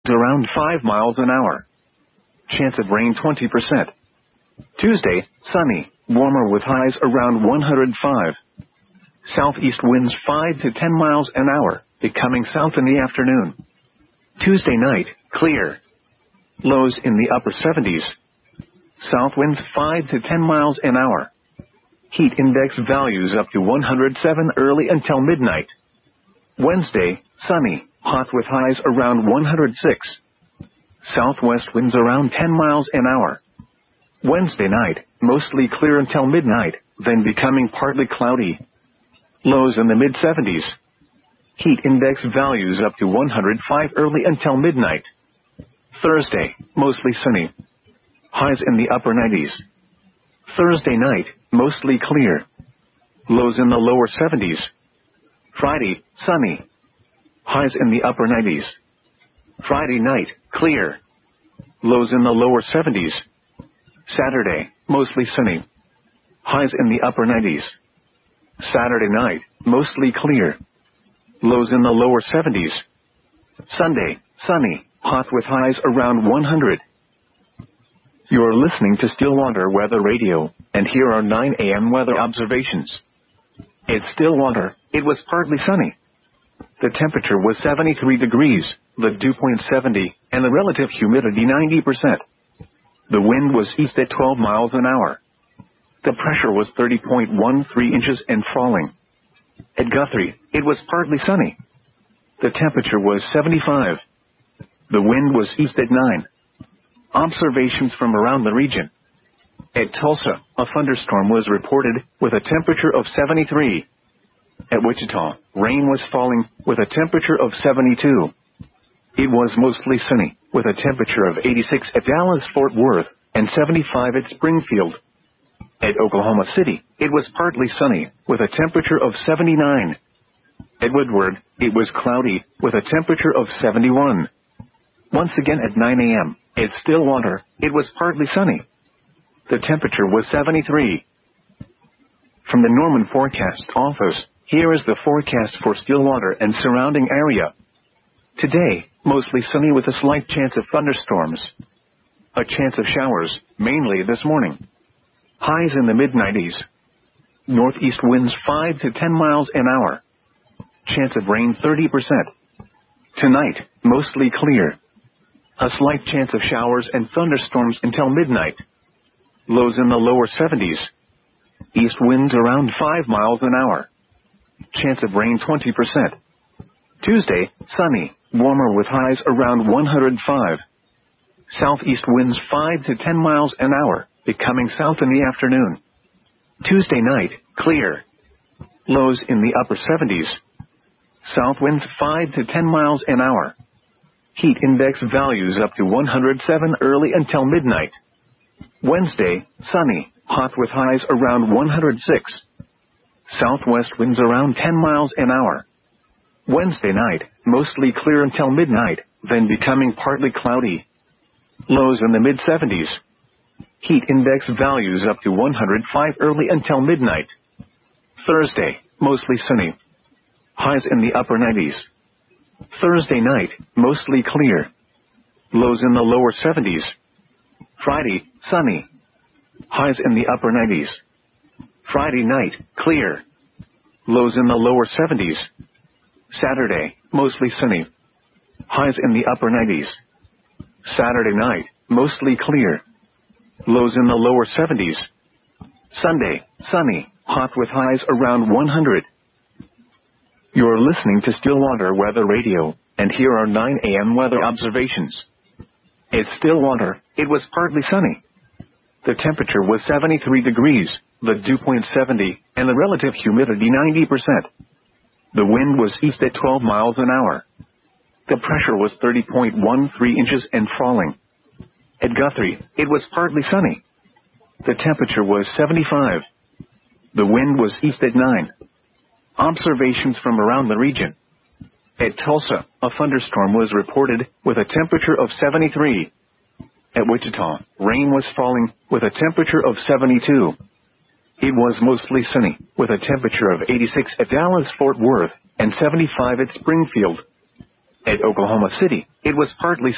around 5 miles an hour. Chance of rain 20%. Tuesday, sunny, warmer with highs around 105. Southeast winds 5 to 10 miles an hour, becoming south in the afternoon. Tuesday night, clear. Lows in the upper 70s. South winds 5 to 10 miles an hour. Heat index values up to 107 early until midnight. Wednesday, sunny, hot with highs around 106. Southwest winds around 10 miles an hour. Wednesday night, mostly clear until midnight, then becoming partly cloudy. Lows in the mid-70s. Heat index values up to 105 early until midnight. Thursday, mostly sunny. Highs in the upper 90s. Thursday night, mostly clear. Lows in the lower 70s. Friday, sunny. Highs in the upper 90s. Friday night, clear. Lows in the lower 70s. Saturday, mostly sunny. Highs in the upper 90s. Saturday night, mostly clear. Lows in the lower 70s. Sunday, sunny, hot with highs around 100. You're listening to Stillwater Weather Radio, and here are 9 a.m. weather observations. At Stillwater, it was partly sunny. The temperature was 73 degrees, the dew point 70, and the relative humidity 90%. The wind was east at 12 miles an hour. The pressure was 30.13 inches and falling. At Guthrie, it was partly sunny. The temperature was 75. The wind was east at 9. Observations from around the region. At Tulsa, a thunderstorm was reported with a temperature of 73. At Wichita, rain was falling with a temperature of 72. It was mostly sunny with a temperature of 86 at Dallas-Fort Worth and 75 at Springfield. At Oklahoma City, it was partly sunny with a temperature of 79. At Woodward, it was cloudy with a temperature of 71. Once again at 9 a.m., at Stillwater, it was partly sunny. The temperature was 73. From the Norman Forecast Office, here is the forecast for Stillwater and surrounding area. Today, mostly sunny with a slight chance of thunderstorms. A chance of showers, mainly this morning. Highs in the mid-90s. Northeast winds 5 to 10 miles an hour. Chance of rain 30%. Tonight, mostly clear. A slight chance of showers and thunderstorms until midnight. Lows in the lower 70s. East winds around 5 miles an hour. Chance of rain 20%. Tuesday, sunny, warmer with highs around 105. Southeast winds 5 to 10 miles an hour, becoming south in the afternoon. Tuesday night, clear. Lows in the upper 70s. South winds 5 to 10 miles an hour. Heat index values up to 107 early until midnight. Wednesday, sunny, hot with highs around 106. Southwest winds around 10 miles an hour. Wednesday night, mostly clear until midnight, then becoming partly cloudy. Lows in the mid-70s. Heat index values up to 105 early until midnight. Thursday, mostly sunny. Highs in the upper 90s. Thursday night, mostly clear. Lows in the lower 70s. Friday, sunny. Highs in the upper 90s. Friday night, clear. Lows in the lower 70s. Saturday, mostly sunny. Highs in the upper 90s. Saturday night, mostly clear. Lows in the lower 70s. Sunday, sunny, hot with highs around 100. You're listening to Stillwater Weather Radio, and here are 9 a.m. weather observations. At Stillwater, it was partly sunny. The temperature was 73 degrees, the dew point 70, and the relative humidity 90%. The wind was east at 12 miles an hour. The pressure was 30.13 inches and falling. At Guthrie, it was partly sunny. The temperature was 75. The wind was east at 9. Observations from around the region. At Tulsa, a thunderstorm was reported with a temperature of 73. At Wichita, rain was falling with a temperature of 72. It was mostly sunny with a temperature of 86 at Dallas-Fort Worth and 75 at Springfield. At Oklahoma City, it was partly